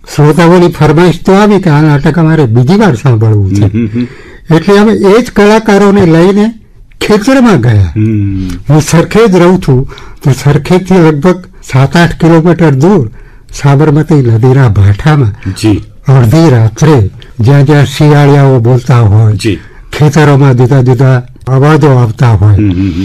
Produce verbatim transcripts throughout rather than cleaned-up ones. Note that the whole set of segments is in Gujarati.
શ્રોતાઓની ફરમાઈશ તો આવી કે આ નાટક અમારે બીજી વાર સાંભળવું છે, એટલે અમે એ જ કલાકારોને લઈને ખેતરમાં ગયા. હું સરખેજ રહું છું, તો સરખેજથી લગભગ સાત આઠ કિલોમીટર દૂર સાબરમતી નદીના ભાઠામાં અડધી રાત્રે જ્યાં જ્યાં શિયાળિયાઓ બોલતા હોય, ખેતરોમાં જુદા જુદા અવાજો આવતા હોય,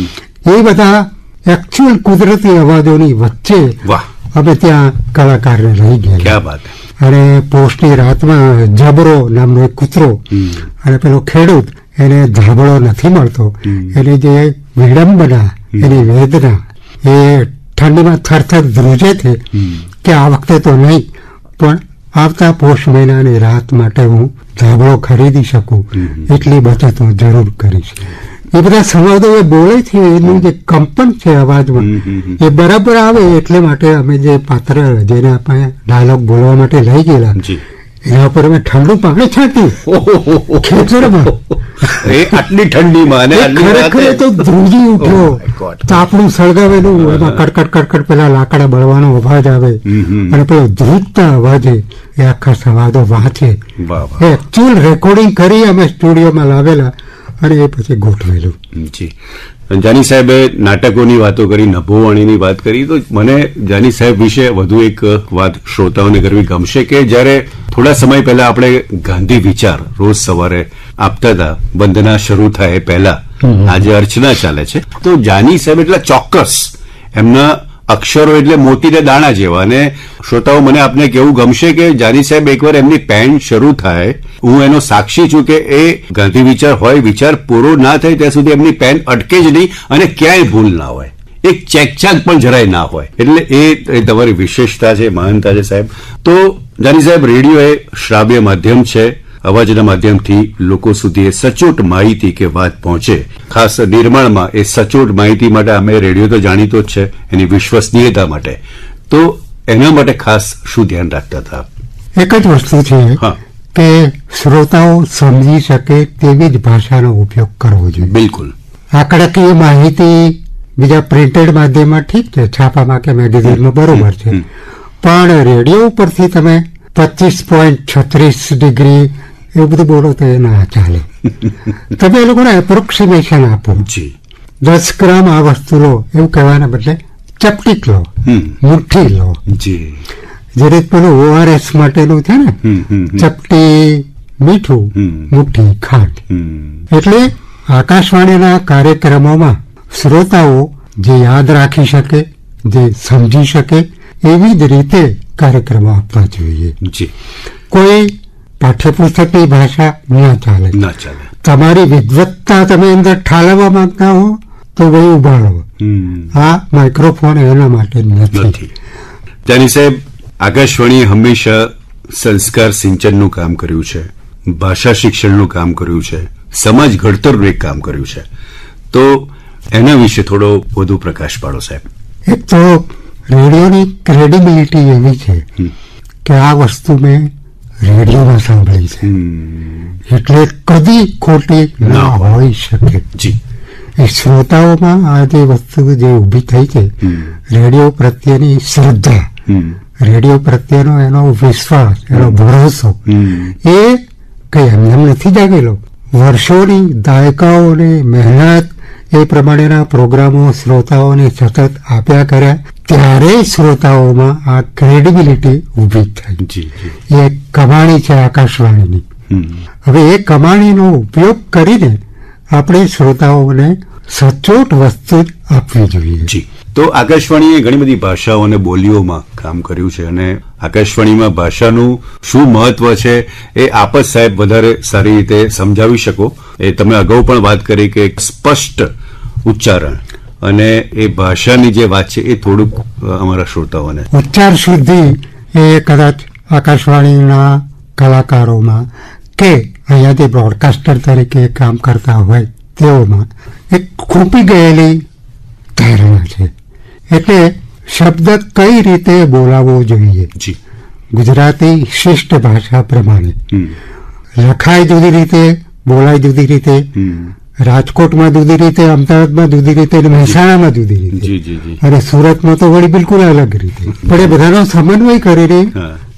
એ બધા એકચ્યુઅલ કુદરતી અવાજોની વચ્ચે અમે ત્યાં કલાકારને લઈ ગયા. અને પોષની રાતમાં જબરો નામનો એક કૂતરો, અને પેલો ખેડૂત એને ધાબળો નથી મળતો, એની જે વિડંબના, એની વેદના, એ ઠંડીમાં થરથર ધ્રુજે છે કે આ વખતે તો નહીં, પણ આવતા પોષ મહિનાની રાત માટે હું ધાબળો ખરીદી શકું એટલી બચત હું જરૂર કરીશ. એ બધા સંવાદો એ બોલે છે, એનું જે કંપન છે અવાજમાં એ બરાબર આવે. એટલે માટે અમે જે પાત્ર જેને આપણે ડાયલોગ બોલવા માટે લઈ ગયેલા એના ઉપર અમે ઠંડુ પાણી છાંટ્યું ખેતરમાં. આટલી ઠંડીમાં ખરેખર તો ધ્રુજી ઉઠ્યો. તાપણું સળગાવેલું, એમાં કડકડ કડકડ પેલા લાકડા બળવાનો અવાજ આવે, અને પેલો ધ્રુજતા અવાજે એ આખા સંવાદો વાંચે. એ એકચ્યુઅલ રેકોર્ડિંગ કરી અમે સ્ટુડિયોમાં લાવેલા અને એ પછી ગોઠવેલું. જી, જાની સાહેબે નાટકોની વાતો કરી, નભોવાણીની વાત કરી, તો મને જાની સાહેબ વિશે વધુ એક વાત શ્રોતાઓને કરવી ગમશે કે જ્યારે થોડા સમય પહેલા આપણે ગાંધી વિચાર રોજ સવારે આપતા હતા, વંદના શરૂ થાય પહેલા, આજે અર્ચના ચાલે છે, તો જાની સાહેબ એટલા ચોક્કસ, એમના અક્ષરો એટલે મોતીના દાણા જેવા. અને શ્રોતાઓ, મને આપને કેવું ગમશે કે જાની સાહેબ એકવાર એમની પેન શરૂ થાય, હું એનો સાક્ષી છું કે એ ગાંધી વિચાર હોય, વિચાર પૂરો ના થાય ત્યાં સુધી એમની પેન અટકે જ નહીં અને ક્યાંય ભૂલ ના હોય, એક ચેકચાક પણ જરાય ના હોય. એટલે એ તમારી વિશેષતા છે, મહાનતા છે સાહેબ. તો જાની સાહેબ, રેડિયો એ શ્રાવ્ય માધ્યમ છે, અવાજના માધ્યમથી લોકો સુધી એ સચોટ માહિતી કે વાત પહોંચે. ખાસ નિર્માણમાં એ સચોટ માહિતી માટે અમે રેડિયો તો જાણીતો જ છે, એની વિશ્વસનીયતા માટે. તો એના માટે ખાસ શું ધ્યાન રાખતા હતા? એક જ વસ્તુ છે કે શ્રોતાઓ સમજી શકે તેવી જ ભાષાનો ઉપયોગ કરવો જોઈએ. બિલકુલ. આંકડાકીય માહિતી બીજા પ્રિન્ટેડ માધ્યમમાં ઠીક છે, છાપામાં કે મેગેઝિનમાં બરોબર છે, પણ રેડિયો ઉપરથી તમે પચીસ પોઈન્ટ છત્રીસ ડિગ્રી એવું બધું બોલો તો એ ના ચાલે. તમે એ લોકોને એપ્રોક્સિમેશન આપો. દસ ગ્રામ આ વસ્તુ લો એવું કહેવાના બદલે ચપટીક લો, મુઠ્ઠી લો. જે રીત પેલું ઓઆરએસ માટેનું છે ને, ચપટી મીઠું, મુઠ્ઠી ખાંડ. એટલે આકાશવાણીના કાર્યક્રમોમાં શ્રોતાઓ જે યાદ રાખી શકે, જે સમજી શકે એવી જ રીતે કાર્યક્રમો આપવા જોઈએ. કોઈ પાઠ્યપુસ્તકની ભાષા ના ચાલે. ના ચાલે. તમારી વિદ્વત્તા તમે અંદર ઠાલવવા માંગતા હો તો ભાઈ ઉભાડો. આ માઇક્રોફોન એના માટે નથી. જાની સાહેબ, આકાશવાણીએ હંમેશા સંસ્કાર સિંચનનું કામ કર્યું છે, ભાષા શિક્ષણનું કામ કર્યું છે, સમાજ ઘડતરનું એક કામ કર્યું છે. તો એના વિશે થોડો વધુ પ્રકાશ પાડો સાહેબ. એક તો રેડિયોની ક્રેડિબિલિટી એવી છે કે આ વસ્તુ મેં રેડિયોમાં સાંભળી છે, એટલે કદી ખોટી ના હોઈ શકે. જી, એ શ્રોતાઓમાં આ જે વસ્તુ જે ઊભી થઈ છે, રેડિયો પ્રત્યેની શ્રદ્ધા, રેડિયો પ્રત્યેનો એનો વિશ્વાસ, એનો ભરોસો, એ કઈ એમ નથી જાગેલો. વર્ષોની, દાયકાઓની મહેનત, એ પ્રમાણેના પ્રોગ્રામો શ્રોતાઓને સતત આપ્યા કર્યા, ત્યારે શ્રોતાઓમાં આ ક્રેડિબિલિટી ઊભી થઈ. એ કમાણી છે આકાશવાણીની. હવે એ કમાણીનો ઉપયોગ કરીને આપણે શ્રોતાઓને સચોટ વસ્તુ આપવી જોઈએ. તો આકાશવાણીએ ઘણી બધી ભાષાઓ અને બોલીઓમાં કામ કર્યું છે, અને આકાશવાણીમાં ભાષાનું શું મહત્વ છે એ આપ જ સાહેબ વધારે સારી રીતે સમજાવી શકો. એ તમે અગાઉ પણ વાત કરી કે સ્પષ્ટ ઉચ્ચારણ અને એ ભાષાની જે વાત છે એ થોડુંક અમારા શ્રોતાઓને ઉચ્ચાર શુદ્ધિ એ કદાચ આકાશવાણીના કલાકારોમાં કે અહીંયા જે બ્રોડકાસ્ટર તરીકે કામ કરતા હોય તેઓમાં એક ખૂંપી ગયેલી ધારણા છે. એટલે શબ્દ કઈ રીતે બોલાવવો જોઈએ. ગુજરાતી શિષ્ટ ભાષા પ્રમાણે લખાય જુદી રીતે, બોલાય જુદી રીતે, રાજકોટમાં જુદી રીતે, અમદાવાદમાં જુદી રીતે, મહેસાણામાં જુદી રીતે, અને સુરતમાં તો વળી બિલકુલ અલગ રીતે. પણ એ બધાનો સમન્વય કરીને